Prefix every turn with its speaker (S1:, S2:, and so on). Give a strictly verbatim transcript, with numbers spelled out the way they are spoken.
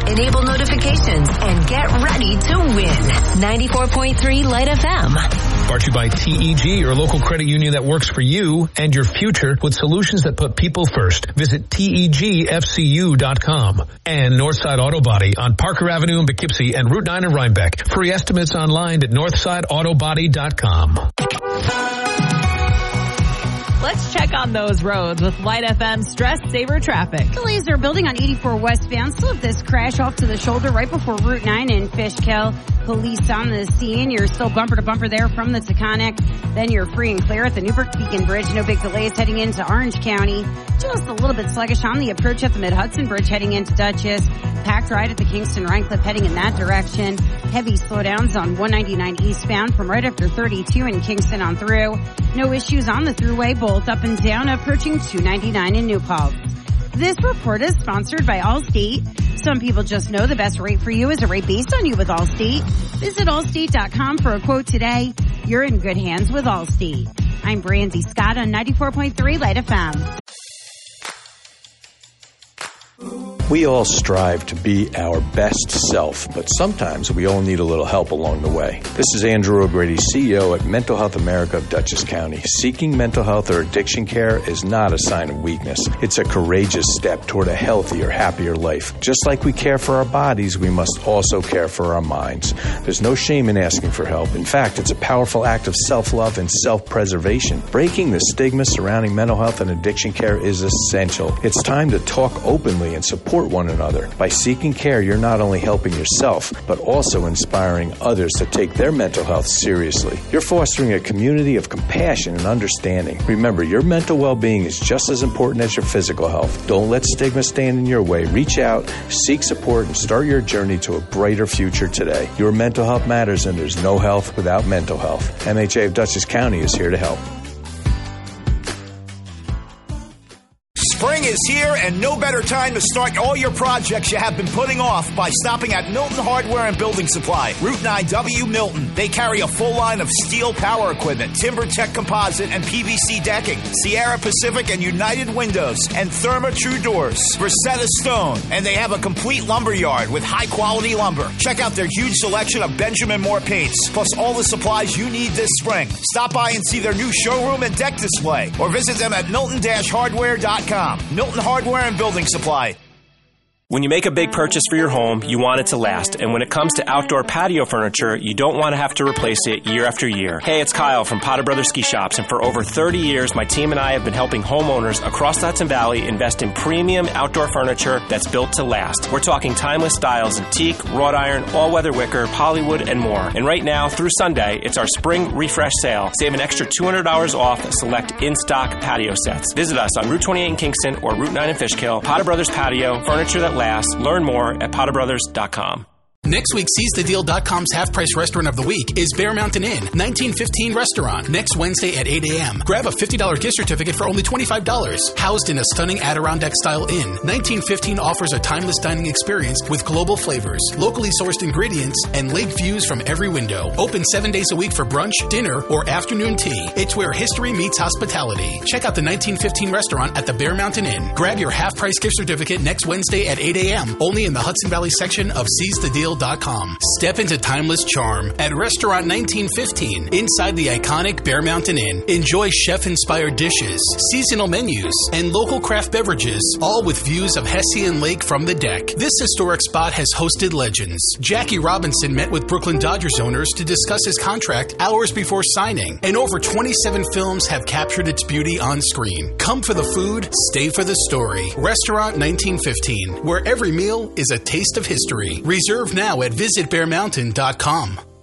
S1: enable notifications, and get ready to win. ninety-four point three Light F M.
S2: Brought to you by T E G, your local credit union that works for you and your future with solutions that put people first. Visit T E G F C U dot com. And Northside Auto Body on Parker Avenue in Poughkeepsie and Route nine in Rhinebeck. Free estimates online at northside auto body dot com.
S3: Let's check on those roads with Light F M Stress Saver Traffic.
S4: Delays are building on eighty-four westbound. Still have this crash off to the shoulder right before Route nine in Fishkill. Police on the scene. You're still bumper to bumper there from the Taconic. Then you're free and clear at the Newburgh Beacon Bridge. No big delays heading into Orange County. Just a little bit sluggish on the approach at the Mid-Hudson Bridge heading into Dutchess. Packed ride at the Kingston Rhine Cliff heading in that direction. Heavy slowdowns on one ninety-nine eastbound from right after thirty-two in Kingston on through. No issues on the thruway, both up and down, approaching two ninety-nine in New Paltz. This report is sponsored by Allstate. Some people just know the best rate for you is a rate based on you with Allstate. Visit allstate dot com for a quote today. You're in good hands with Allstate. I'm Brandy Scott on ninety-four point three Light F M.
S5: We all strive to be our best self, but sometimes we all need a little help along the way. This is Andrew O'Grady, C E O at Mental Health America of Dutchess County. Seeking mental health or addiction care is not a sign of weakness. It's a courageous step toward a healthier, happier life. Just like we care for our bodies, we must also care for our minds. There's no shame in asking for help. In fact, it's a powerful act of self-love and self-preservation. Breaking the stigma surrounding mental health and addiction care is essential. It's time to talk openly and support one another. By seeking care, you're not only helping yourself, but also inspiring others to take their mental health seriously. You're fostering a community of compassion and understanding. Remember, your mental well-being is just as important as your physical health. Don't let stigma stand in your way. Reach out, seek support, and start your journey to a brighter future today. Your mental health matters, and there's no health without mental health. M H A of Dutchess County is here to help.
S6: Spring is here, and no better time to start all your projects you have been putting off by stopping at Milton Hardware and Building Supply, Route nine W Milton. They carry a full line of steel power equipment, TimberTech composite, and P V C decking, Sierra Pacific and United Windows, and Therma-Tru doors, Rosetta Stone, and they have a complete lumber yard with high-quality lumber. Check out their huge selection of Benjamin Moore paints, plus all the supplies you need this spring. Stop by and see their new showroom and deck display, or visit them at milton dash hardware dot com. Milton Hardware and Building Supply.
S7: When you make a big purchase for your home, you want it to last. And when it comes to outdoor patio furniture, you don't want to have to replace it year after year. Hey, it's Kyle from Potter Brothers Ski Shops, and for over thirty years, my team and I have been helping homeowners across the Hudson Valley invest in premium outdoor furniture that's built to last. We're talking timeless styles, antique, wrought iron, all-weather wicker, polywood, and more. And right now, through Sunday, it's our spring refresh sale. Save an extra two hundred dollars off select in-stock patio sets. Visit us on Route twenty-eight in Kingston or Route nine in Fishkill. Potter Brothers Patio, furniture that lasts. Learn more at potter brothers dot com.
S8: Next week, seize the deal dot com's half-price restaurant of the week is Bear Mountain Inn, nineteen fifteen Restaurant, next Wednesday at eight a.m. Grab a fifty dollars gift certificate for only twenty-five dollars. Housed in a stunning Adirondack-style inn, nineteen fifteen offers a timeless dining experience with global flavors, locally sourced ingredients, and lake views from every window. Open seven days a week for brunch, dinner, or afternoon tea. It's where history meets hospitality. Check out the nineteen fifteen Restaurant at the Bear Mountain Inn. Grab your half-price gift certificate next Wednesday at eight a.m. only in the Hudson Valley section of seize the deal dot com. Step into timeless charm at Restaurant nineteen fifteen inside the iconic Bear Mountain Inn. Enjoy chef-inspired dishes, seasonal menus, and local craft beverages, all with views of Hessian Lake from the deck. This historic spot has hosted legends. Jackie Robinson met with Brooklyn Dodgers owners to discuss his contract hours before signing, and over twenty-seven films have captured its beauty on screen. Come for the food, stay for the story. Restaurant nineteen fifteen, where every meal is a taste of history. Reserve now at visit bear mountain dot com.